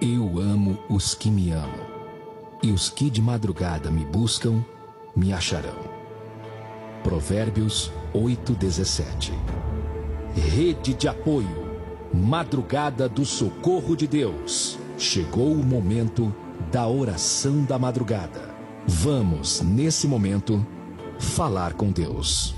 Eu amo os que me amam, e os que de madrugada me buscam, me acharão. Provérbios 8:17. Rede de apoio, madrugada do socorro de Deus. Chegou o momento da oração da madrugada. Vamos, nesse momento, falar com Deus.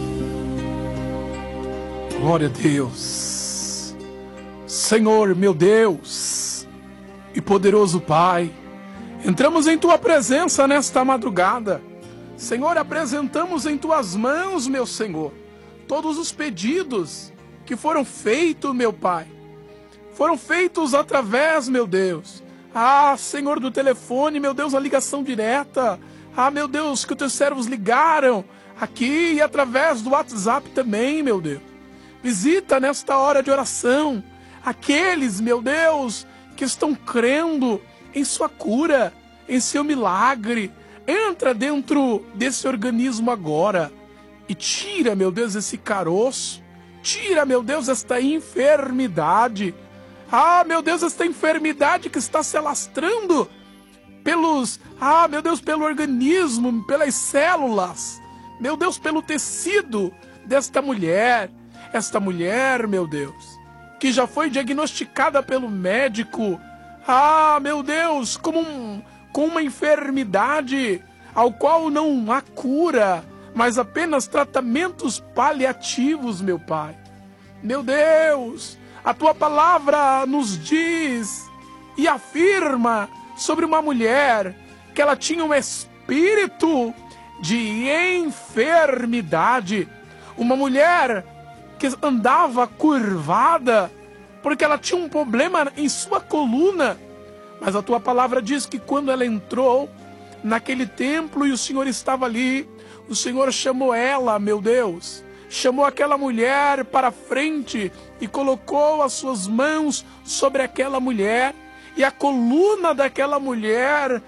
Glória a Deus. Senhor, meu Deus e poderoso Pai, entramos em Tua presença nesta madrugada. Senhor, apresentamos em Tuas mãos, meu Senhor, todos os pedidos que foram feitos, meu Pai. Foram feitos através, meu Deus, Senhor, do telefone, meu Deus, a ligação direta. Meu Deus, que os Teus servos ligaram aqui e através do WhatsApp também, meu Deus. Visita nesta hora de oração aqueles, meu Deus, que estão crendo em Sua cura, em Seu milagre. Entra dentro desse organismo agora e tira, meu Deus, esse caroço. Tira, meu Deus, esta enfermidade. Meu Deus, esta enfermidade que está se alastrando pelos, meu Deus, pelo organismo, pelas células. Meu Deus, pelo tecido desta mulher. Esta mulher, meu Deus, que já foi diagnosticada pelo médico, meu Deus, com uma enfermidade ao qual não há cura, mas apenas tratamentos paliativos, meu Pai. Meu Deus, a Tua palavra nos diz e afirma sobre uma mulher que ela tinha um espírito de enfermidade, uma mulher que andava curvada, porque ela tinha um problema em sua coluna. Mas a Tua palavra diz que quando ela entrou naquele templo e o Senhor estava ali, o Senhor chamou ela, meu Deus, chamou aquela mulher para frente e colocou as Suas mãos sobre aquela mulher, e a coluna daquela mulher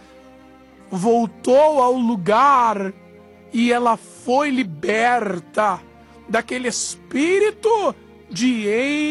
voltou ao lugar e ela foi liberta daquele espírito de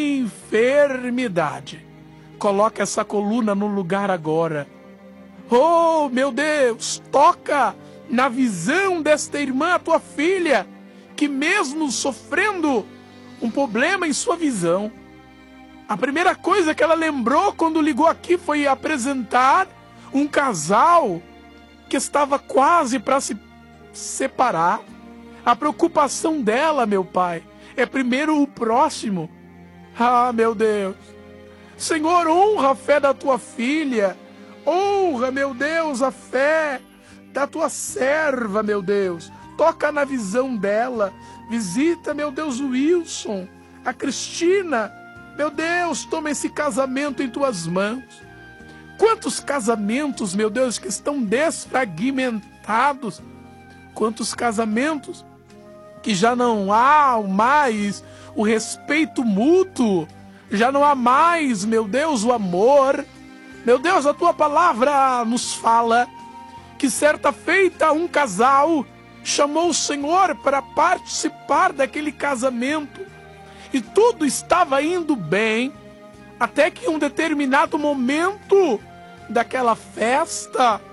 enfermidade. Coloca essa coluna no lugar agora. Oh, meu Deus, toca na visão desta irmã, a Tua filha, que mesmo sofrendo um problema em sua visão, a primeira coisa que ela lembrou quando ligou aqui foi apresentar um casal que estava quase para se separar. A preocupação dela, meu Pai, é primeiro o próximo. Meu Deus. Senhor, honra a fé da Tua filha. Honra, meu Deus, a fé da Tua serva, meu Deus. Toca na visão dela. Visita, meu Deus, o Wilson, a Cristina. Meu Deus, toma esse casamento em Tuas mãos. Quantos casamentos, meu Deus, que estão desfragmentados. Quantos casamentos que já não há mais o respeito mútuo, já não há mais, meu Deus, o amor. Meu Deus, a Tua palavra nos fala que certa feita um casal chamou o Senhor para participar daquele casamento e tudo estava indo bem, até que em um determinado momento daquela festa,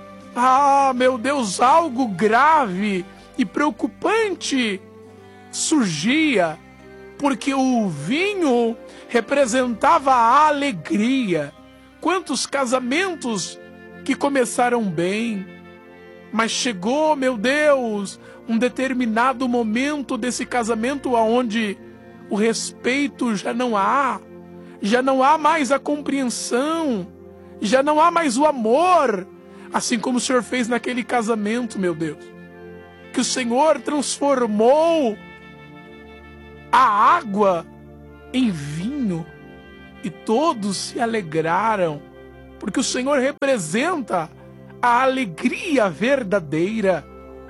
meu Deus, algo grave e preocupante surgia, porque o vinho representava a alegria. Quantos casamentos que começaram bem, mas chegou, meu Deus, um determinado momento desse casamento onde o respeito já não há mais a compreensão, já não há mais o amor, assim como o Senhor fez naquele casamento, meu Deus. Que o Senhor transformou a água em vinho e todos se alegraram, porque o Senhor representa a alegria verdadeira.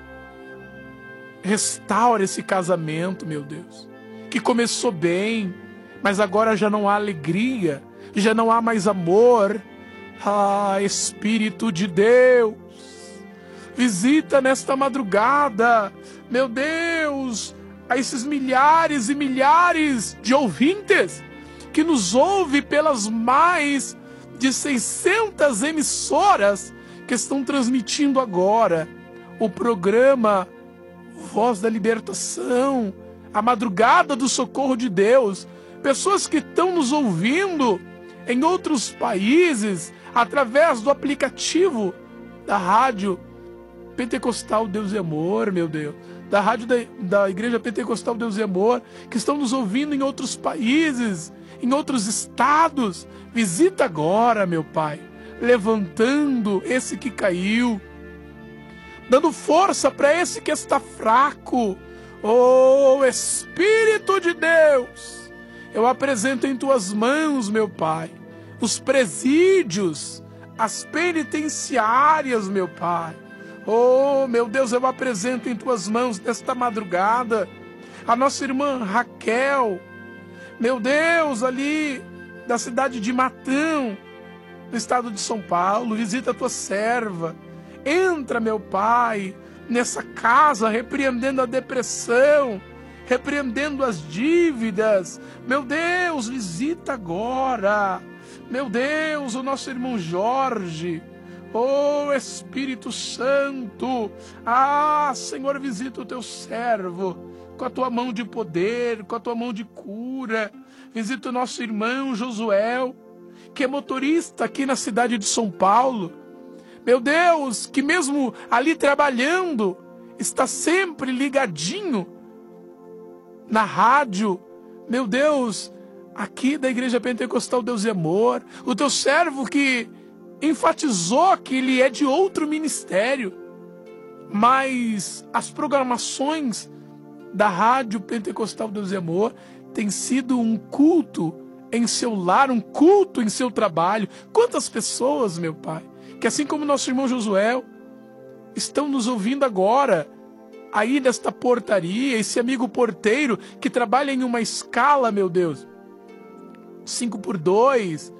Restaura esse casamento, meu Deus, que começou bem, mas agora já não há alegria, já não há mais amor. Espírito de Deus, visita nesta madrugada, meu Deus, a esses milhares e milhares de ouvintes que nos ouvem pelas mais de 600 emissoras que estão transmitindo agora o programa Voz da Libertação, a Madrugada do Socorro de Deus. Pessoas que estão nos ouvindo em outros países através do aplicativo da Rádio Pentecostal Deus e Amor, meu Deus, da rádio da Igreja Pentecostal Deus e Amor, que estão nos ouvindo em outros países, em outros estados. Visita agora, meu Pai, levantando esse que caiu, dando força para esse que está fraco. Oh, Espírito de Deus, eu apresento em tuas mãos, meu Pai, os presídios, as penitenciárias, meu Pai. Oh, meu Deus, eu apresento em tuas mãos nesta madrugada a nossa irmã Raquel, meu Deus, ali da cidade de Matão, no estado de São Paulo. Visita a tua serva. Entra, meu Pai, nessa casa, repreendendo a depressão, repreendendo as dívidas. Meu Deus, visita agora. Meu Deus, o nosso irmão Jorge. Oh, Espírito Santo. Ah, Senhor, visita o teu servo com a tua mão de poder, com a tua mão de cura. Visita o nosso irmão Josué, que é motorista aqui na cidade de São Paulo. Meu Deus, que mesmo ali trabalhando, está sempre ligadinho na rádio. Meu Deus, aqui da Igreja Pentecostal Deus e Amor. O teu servo que enfatizou que ele é de outro ministério, mas as programações da Rádio Pentecostal Deus e Amor tem sido um culto em seu lar, um culto em seu trabalho. Quantas pessoas, meu Pai, que assim como nosso irmão Josué, estão nos ouvindo agora, aí nesta portaria, esse amigo porteiro que trabalha em uma escala, meu Deus, 5x2,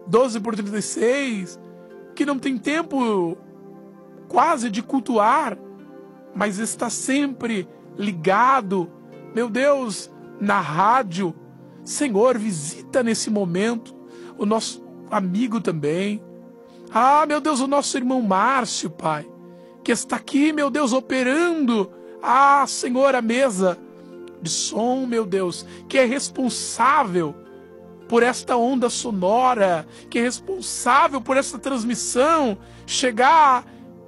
12x36, que não tem tempo quase de cultuar, mas está sempre ligado, meu Deus, na rádio. Senhor, visita nesse momento o nosso amigo também. Ah, meu Deus, o nosso irmão Márcio, Pai, que está aqui, meu Deus, operando, ah, Senhor, a mesa de som, meu Deus, que é responsável por esta onda sonora, que é responsável por essa transmissão chegar,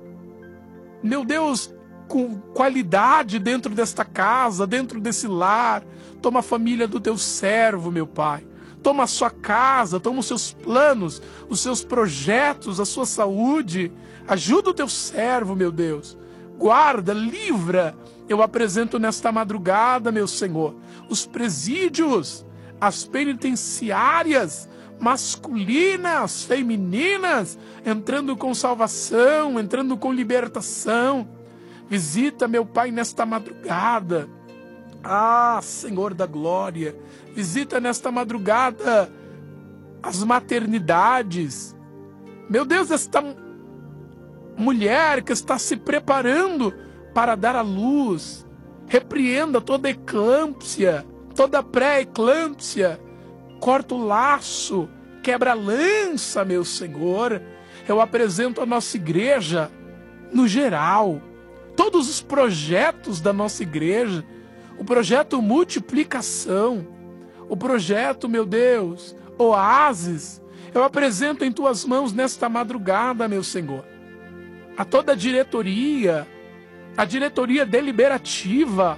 meu Deus, com qualidade dentro desta casa, dentro desse lar. Toma a família do teu servo, meu Pai. Toma a sua casa, toma os seus planos, os seus projetos, a sua saúde. Ajuda o teu servo, meu Deus. Guarda, livra. Eu apresento nesta madrugada, meu Senhor, os presídios, as penitenciárias, masculinas, femininas, entrando com salvação, entrando com libertação. Visita, meu Pai, nesta madrugada. Ah, Senhor da glória, visita nesta madrugada as maternidades. Meu Deus, esta mulher que está se preparando para dar à luz, repreenda toda eclâmpsia, toda pré-eclâmpsia, corta o laço, quebra a lança, meu Senhor. Eu apresento a nossa igreja no geral, todos os projetos da nossa igreja, o projeto Multiplicação, o projeto, meu Deus, Oásis, eu apresento em tuas mãos nesta madrugada, meu Senhor. A toda a diretoria deliberativa.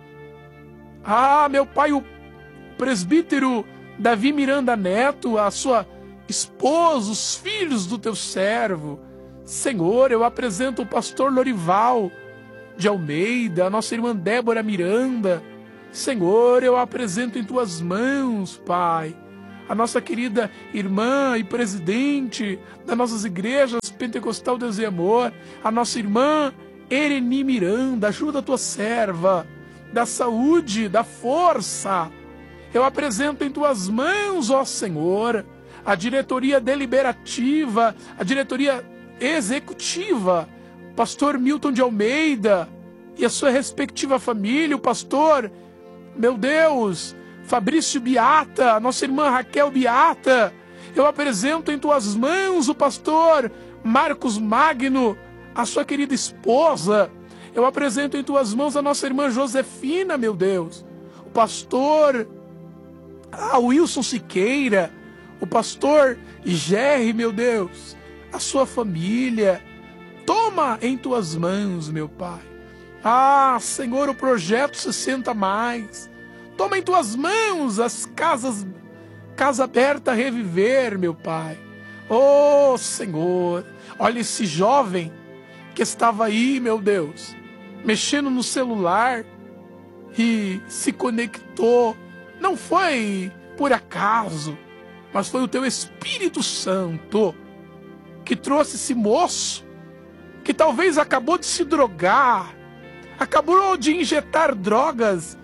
Ah, meu Pai, o presbítero Davi Miranda Neto, a sua esposa, os filhos do teu servo. Senhor, eu apresento o pastor Lorival de Almeida, a nossa irmã Débora Miranda. Senhor, eu apresento em tuas mãos, Pai, a nossa querida irmã e presidente das nossas igrejas Pentecostal Deus e Amor, a nossa irmã Ereni Miranda. Ajuda a tua serva, da saúde, da força. Eu apresento em tuas mãos, ó Senhor, a diretoria deliberativa, a diretoria executiva, pastor Milton de Almeida e a sua respectiva família, o pastor, meu Deus, Fabrício Beata, a nossa irmã Raquel Beata. Eu apresento em tuas mãos o pastor Marcos Magno, a sua querida esposa. Eu apresento em tuas mãos a nossa irmã Josefina, meu Deus. O pastor Wilson Siqueira, o pastor Gerry, meu Deus, a sua família. Toma em tuas mãos, meu Pai. Senhor, o projeto 60+. Toma em tuas mãos as Casa Aberta Reviver, meu Pai. Oh, Senhor, olha esse jovem que estava aí, meu Deus, mexendo no celular e se conectou. Não foi por acaso, mas foi o teu Espírito Santo que trouxe esse moço que talvez acabou de se drogar, acabou de injetar drogas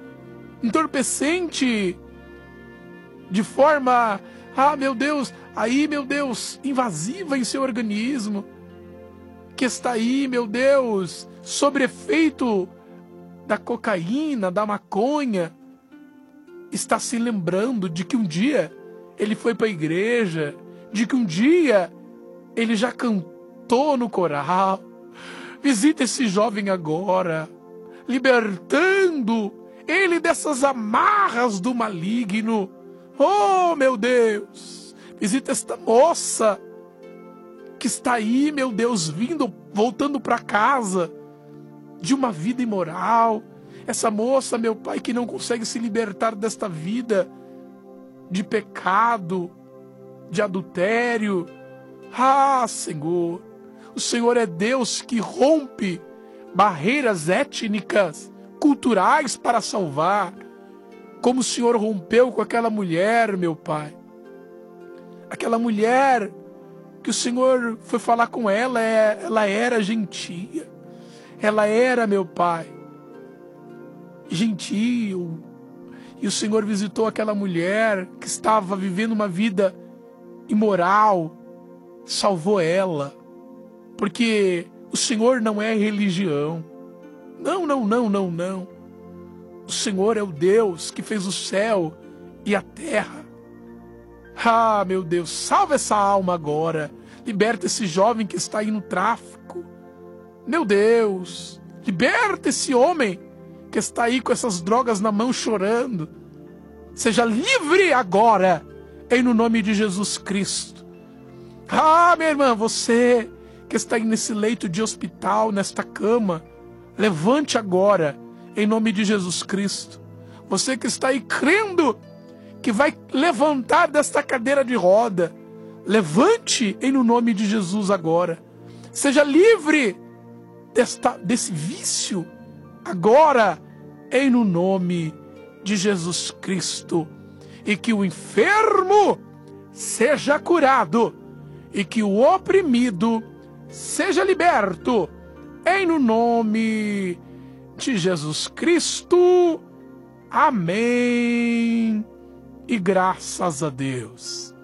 entorpecente de forma, meu Deus, invasiva em seu organismo, que está aí, meu Deus, sob efeito da cocaína, da maconha, está se lembrando de que um dia ele foi para a igreja, de que um dia ele já cantou no coral. Visita esse jovem agora, libertando ele dessas amarras do maligno. Oh, meu Deus, visita esta moça que está aí, meu Deus, voltando para casa de uma vida imoral. Essa moça, meu Pai, que não consegue se libertar desta vida de pecado, de adultério. Senhor, o Senhor é Deus que rompe barreiras étnicas, culturais para salvar, como o Senhor rompeu com aquela mulher, meu Pai. Aquela mulher que o Senhor foi falar com ela, ela era gentia. Ela era, meu Pai, gentil. E o Senhor visitou aquela mulher que estava vivendo uma vida imoral, salvou ela. Porque o Senhor não é religião. Não, não, não, não, não. O Senhor é o Deus que fez o céu e a terra. Meu Deus, salva essa alma agora. Liberta esse jovem que está aí no tráfico. Meu Deus, liberta esse homem que está aí com essas drogas na mão chorando. Seja livre agora, em no nome de Jesus Cristo. Minha irmã, você que está aí nesse leito de hospital, nesta cama, levante agora, em nome de Jesus Cristo. Você que está aí crendo que vai levantar desta cadeira de roda, levante em no nome de Jesus agora. Seja livre desse vício agora, em no nome de Jesus Cristo. E que o enfermo seja curado e que o oprimido seja liberto, em no nome de Jesus Cristo. Amém. E graças a Deus.